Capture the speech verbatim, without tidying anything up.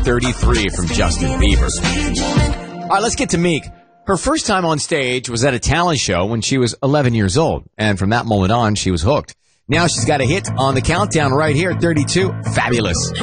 thirty-three from Justin Bieber. All right, let's get to Meek. Her first time on stage was at a talent show when she was eleven years old. And from that moment on, she was hooked. Now she's got a hit on the countdown right here at thirty-two. Fabulous.